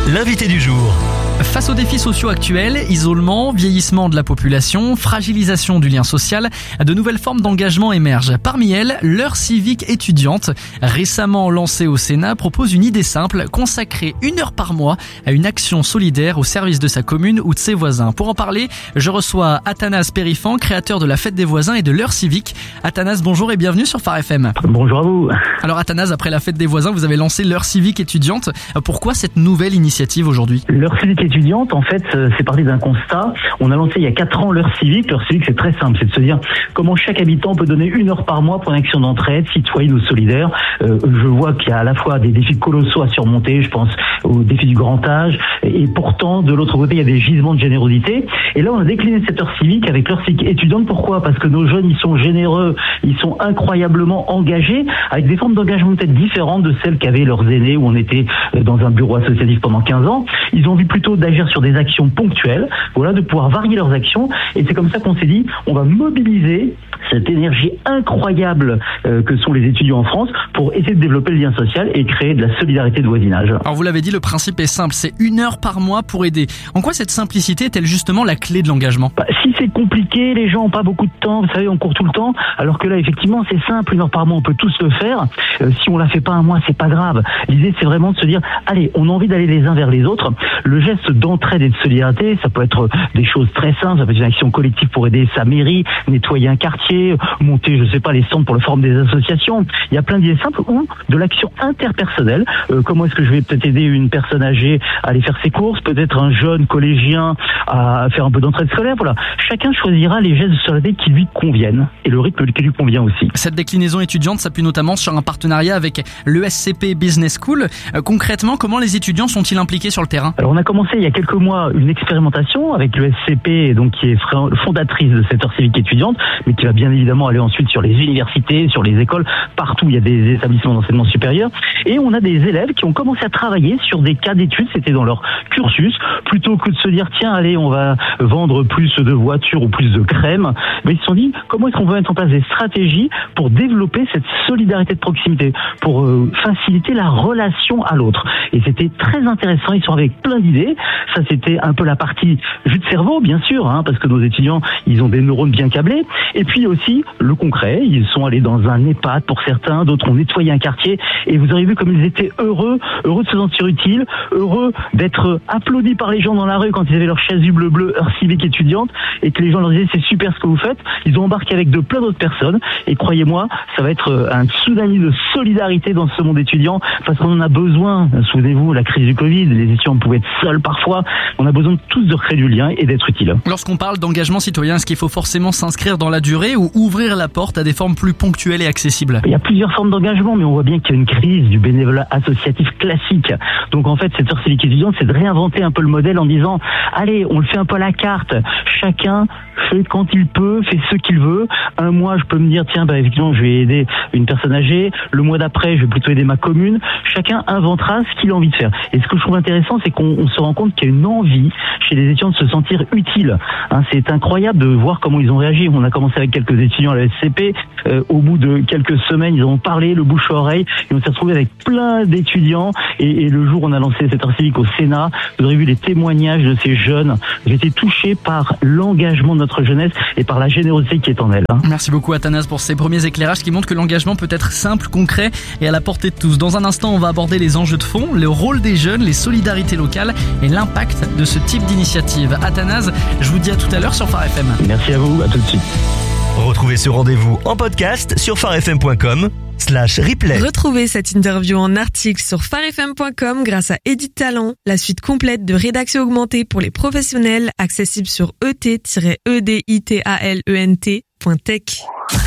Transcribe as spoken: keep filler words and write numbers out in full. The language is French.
l'invité du jour. Face aux défis sociaux actuels, isolement, vieillissement de la population, fragilisation du lien social, de nouvelles formes d'engagement émergent. Parmi elles, l'heure civique étudiante, récemment lancée au Sénat, propose une idée simple, consacrer une heure par mois à une action solidaire au service de sa commune ou de ses voisins. Pour en parler, je reçois Athanas Périfan, créateur de la Fête des voisins et de l'heure civique. Athanas, bonjour et bienvenue sur Phare F M. Bonjour à vous. Alors Athanas, après la Fête des voisins, vous avez lancé l'heure civique étudiante. Pourquoi cette nouvelle initiative aujourd'hui ? L'heure civique étudiante, en fait, c'est parti d'un constat. On a lancé il y a quatre ans l'heure civique. L'heure civique, c'est très simple, c'est de se dire comment chaque habitant peut donner une heure par mois pour une action d'entraide, citoyenne ou solidaire. Euh, je vois qu'il y a à la fois des défis colossaux à surmonter, je pense au défi du grand âge, et pourtant, de l'autre côté, il y a des gisements de générosité. Et là, on a décliné cette heure civique avec l'heure civique étudiante. Pourquoi ? Parce que nos jeunes, ils sont généreux, ils sont incroyablement engagés, avec des formes d'engagement peut-être différentes de celles qu'avaient leurs aînés, où on était dans un bureau associatif pendant quinze ans. Ils ont envie plutôt d'agir sur des actions ponctuelles, voilà, de pouvoir varier leurs actions. Et c'est comme ça qu'on s'est dit, on va mobiliser cette énergie incroyable euh, que sont les étudiants en France pour essayer de développer le lien social et créer de la solidarité de voisinage. Alors vous l'avez dit, le principe est simple, c'est une heure par mois pour aider. En quoi cette simplicité est-elle justement la clé de l'engagement ? Bah, si c'est compliqué, les gens n'ont pas beaucoup de temps, vous savez, on court tout le temps, alors que là, effectivement, c'est simple, une heure par mois, on peut tous le faire. Euh, si on la fait pas un mois, c'est pas grave. L'idée, c'est vraiment de se dire, allez, on a envie d'aller les uns vers les autres. Le geste d'entraide et de solidarité, ça peut être des choses très simples, ça peut être une action collective pour aider sa mairie, nettoyer un quartier, monter, je sais pas, les centres pour le forum des associations. Il y a plein d'idées simples, ou de l'action interpersonnelle. Euh, comment est-ce que je vais peut-être aider une personne âgée à aller faire ses courses, peut-être un jeune collégien à faire un peu d'entraide scolaire, voilà. Chacun choisira les gestes de solidarité qui lui conviennent et le rythme qui lui convient aussi. Cette déclinaison étudiante s'appuie notamment sur un partenariat avec l'E S C P Business School. Euh, concrètement, comment les étudiants sont-ils impliqués sur le terrain ? Alors on a commencé il y a quelques mois une expérimentation avec l'E S C P, donc qui est fondatrice de cette heure civique étudiante, mais qui va bien évidemment aller ensuite sur les universités, sur les écoles, partout il y a des établissements d'enseignement supérieur. Et on a des élèves qui ont commencé à travailler sur des cas d'études, c'était dans leur cursus, plutôt que de se dire tiens allez on va vendre plus de voitures ou plus de crème, mais ils se sont dit comment est-ce qu'on peut mettre en place des stratégies pour développer cette solidarité de proximité, pour euh, faciliter la relation à l'autre. Et c'était très intéressant, ils sont avec plein d'idées. Ça c'était un peu la partie jus de cerveau bien sûr, hein, parce que nos étudiants ils ont des neurones bien câblés. Et puis aussi le concret, ils sont allés dans un EHPAD pour certains, d'autres ont nettoyé un quartier, et vous avez vu comme ils étaient heureux, heureux de se sentir utiles, heureux d'être applaudis par les gens dans la rue quand ils avaient leur chasuble bleue heure civique étudiante, et que les gens leur disaient c'est super ce que vous faites. Ils ont embarqué avec de plein d'autres personnes, et croyez-moi, ça va être un tsunami de solidarité dans ce monde étudiant, parce qu'on en a besoin. Souvenez-vous, la crise du Covid, les étudiants pouvaient être seuls parfois, on a besoin de tous de recréer du lien et d'être utiles. Lorsqu'on parle d'engagement citoyen, est-ce qu'il faut forcément s'inscrire dans la durée ou ouvrir la porte à des formes plus ponctuelles et accessibles ? Il y a plusieurs formes d'engagement, mais on voit bien qu'il y a une crise du bénévolat associatif classique. Donc en fait, cette heure civique étudiante, c'est de réinventer un peu le modèle en disant allez, on le fait un peu à la carte. Chacun fait quand il peut, fait ce qu'il veut. Un mois, je peux me dire tiens, bah effectivement, je vais aider une personne âgée. Le mois d'après, je vais plutôt aider ma commune. Chacun inventera ce qu'il a envie de faire. Et ce que je trouve intéressant, c'est qu'on on se rend compte qu'il y a une envie chez les étudiants de se sentir utile. Hein, c'est incroyable de voir comment ils ont réagi. On a commencé avec quelques étudiants à la S C P. Euh, au bout de quelques semaines, ils ont parlé le bouche à oreille, et on s'est retrouvé avec plein d'étudiants. Et, et le jour où on a lancé cette heure civique au Sénat, vous aurez vu les témoignages de ces jeunes. J'ai été touché par l'engagement de notre jeunesse et par la générosité qui est en elle. Hein. Merci beaucoup Athanas pour ces premiers éclairages qui montrent que l'engagement peut être simple, concret et à la portée de tous. Dans un instant, on va aborder les enjeux de fond, le rôle des jeunes, les solidarités locales et l'impact de ce type d'initiative. Athanas, je vous dis à tout à l'heure sur Phare F M. Merci à vous, à tout de suite. Retrouvez ce rendez-vous en podcast sur pharefm point com slash replay. Retrouvez cette interview en article sur pharefm point com grâce à Edit Talent, la suite complète de rédaction augmentée pour les professionnels, accessible sur e t tiret e d i t a l e n t point tech.